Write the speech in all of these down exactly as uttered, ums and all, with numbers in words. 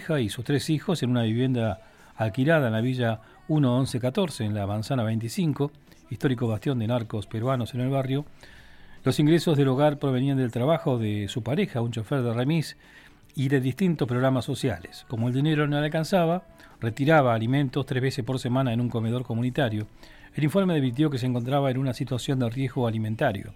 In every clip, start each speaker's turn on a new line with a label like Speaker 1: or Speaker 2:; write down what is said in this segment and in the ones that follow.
Speaker 1: pareja y sus tres hijos en una vivienda alquilada en la Villa uno once catorce, en la Manzana veinticinco, histórico bastión de narcos peruanos en el barrio. Los ingresos del hogar provenían del trabajo de su pareja, un chofer de remis, y de distintos programas sociales. Como el dinero no le alcanzaba, retiraba alimentos tres veces por semana en un comedor comunitario. El informe advirtió que se encontraba en una situación de riesgo alimentario.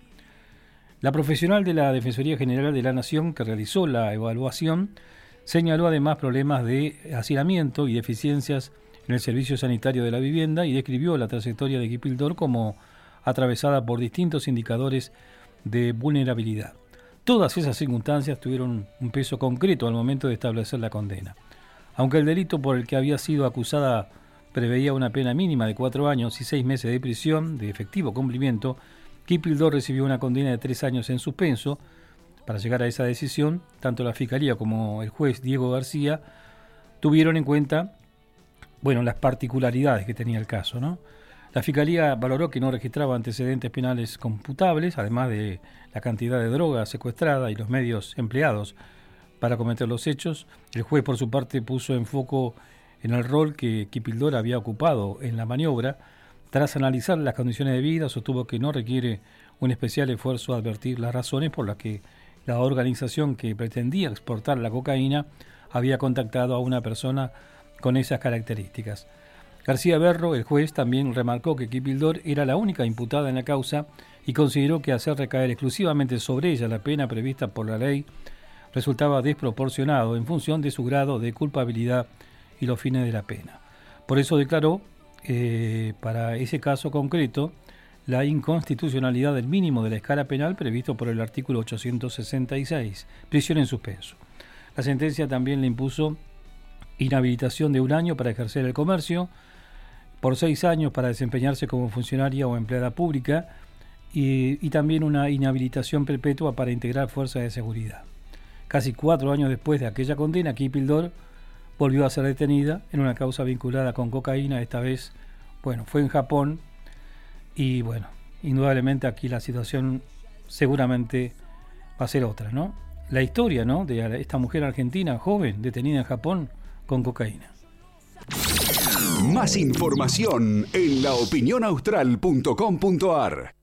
Speaker 1: La profesional de la Defensoría General de la Nación, que realizó la evaluación, señaló además problemas de hacinamiento y deficiencias en el servicio sanitario de la vivienda y describió la trayectoria de Kipildor como atravesada por distintos indicadores de vulnerabilidad. Todas esas circunstancias tuvieron un peso concreto al momento de establecer la condena. Aunque el delito por el que había sido acusada preveía una pena mínima de cuatro años y seis meses de prisión de efectivo cumplimiento, Kipildor recibió una condena de tres años en suspenso. Para llegar a esa decisión, tanto la Fiscalía como el juez Diego García tuvieron en cuenta, bueno, las particularidades que tenía el caso, ¿no? La Fiscalía valoró que no registraba antecedentes penales computables, además de la cantidad de droga secuestrada y los medios empleados para cometer los hechos. El juez, por su parte, puso en foco en el rol que Kipildor había ocupado en la maniobra. Tras analizar las condiciones de vida, sostuvo que no requiere un especial esfuerzo advertir las razones por las que la organización que pretendía exportar la cocaína había contactado a una persona con esas características. García Berro, el juez, también remarcó que Kipildor era la única imputada en la causa y consideró que hacer recaer exclusivamente sobre ella la pena prevista por la ley resultaba desproporcionado en función de su grado de culpabilidad y los fines de la pena. Por eso declaró, eh, para ese caso concreto, la inconstitucionalidad del mínimo de la escala penal previsto por el artículo ochocientos sesenta y seis, prisión en suspenso. La sentencia también le impuso inhabilitación de un año para ejercer el comercio, por seis años para desempeñarse como funcionaria o empleada pública y, y también una inhabilitación perpetua para integrar fuerzas de seguridad. Casi cuatro años después de aquella condena, Kipildor volvió a ser detenida en una causa vinculada con cocaína. Esta vez, bueno, fue en Japón y, bueno, indudablemente aquí la situación seguramente va a ser otra, ¿no? La historia, ¿no?, de esta mujer argentina joven detenida en Japón con cocaína.
Speaker 2: Más información en la opinión austral punto com punto a r.